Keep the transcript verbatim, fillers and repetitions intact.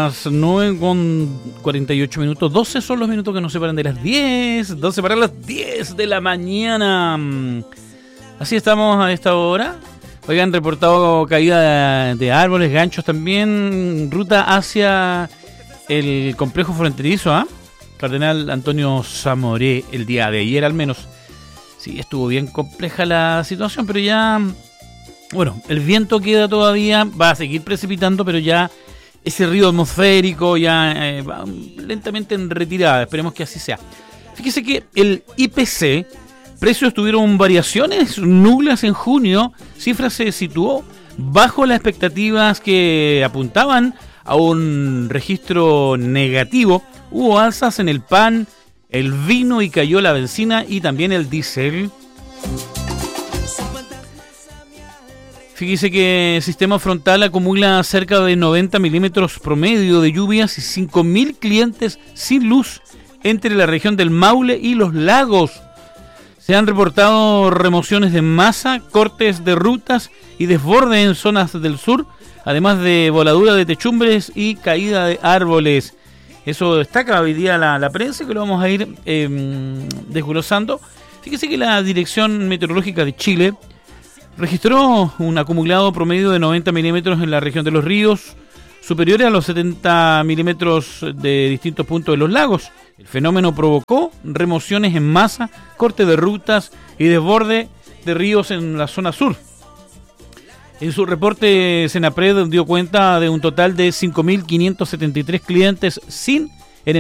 las nueve con cuarenta y ocho minutos. doce son los minutos que nos separan de las diez. doce para las diez de la mañana. Así estamos a esta hora. Hoy han reportado caída de, de árboles, ganchos también. Ruta hacia el complejo fronterizo, ¿ah? ¿eh? Cardenal Antonio Zamoré, el día de ayer al menos. Sí, estuvo bien compleja la situación, pero ya... Bueno, el viento queda todavía, va a seguir precipitando, pero ya ese río atmosférico ya eh, va lentamente en retirada. Esperemos que así sea. Fíjese que el I P C, precios tuvieron variaciones nulas en junio. Cifra se situó bajo las expectativas que apuntaban a un registro negativo. Hubo alzas en el pan, el vino y cayó la benzina y también el diésel. Fíjese que el sistema frontal acumula cerca de noventa milímetros promedio de lluvias y cinco mil clientes sin luz entre la región del Maule y los lagos. Se han reportado remociones de masa, cortes de rutas y desborde en zonas del sur, además de voladura de techumbres y caída de árboles. Eso destaca hoy día la, la prensa, que lo vamos a ir eh, desglosando. Fíjese que la Dirección Meteorológica de Chile registró un acumulado promedio de noventa milímetros en la región de los ríos, superiores a los setenta milímetros de distintos puntos de los lagos. El fenómeno provocó remociones en masa, corte de rutas y desborde de ríos en la zona sur. En su reporte, Senapred dio cuenta de un total de cinco mil quinientos setenta y tres clientes sin